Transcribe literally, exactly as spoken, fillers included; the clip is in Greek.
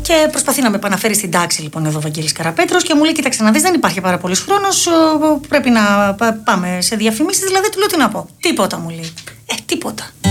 Και προσπαθεί να με επαναφέρει στην τάξη λοιπόν εδώ ο Βαγγέλης Καραπέτρος και μου λέει: κοίταξε να δεις, δεν υπάρχει πάρα πολύς χρόνος. Πρέπει να πάμε σε διαφημίσεις. Δηλαδή, του λέω τι να πω. Τίποτα μου λέει. Ε, τίποτα.